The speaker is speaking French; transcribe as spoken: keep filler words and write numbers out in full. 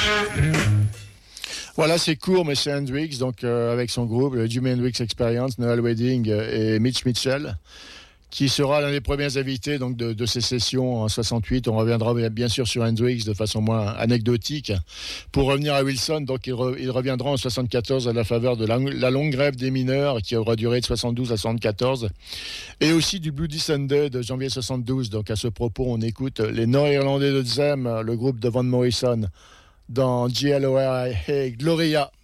Voilà, c'est court, mais c'est Hendrix, donc euh, avec son groupe, le Jimi Hendrix Experience, Noel Wedding et Mitch Mitchell, qui sera l'un des premiers invités donc, de, de ces sessions en soixante-huit. On reviendra bien sûr sur Hendrix de façon moins anecdotique. Pour revenir à Wilson, donc, il, re, il reviendra en soixante-quatorze à la faveur de la, la longue grève des mineurs qui aura duré de soixante-douze à soixante-quatorze, et aussi du Bloody Sunday de janvier soixante-douze. Donc à ce propos, on écoute les Nord-Irlandais de Zem, le groupe de Van Morrison, dans G L O R I A Gloria.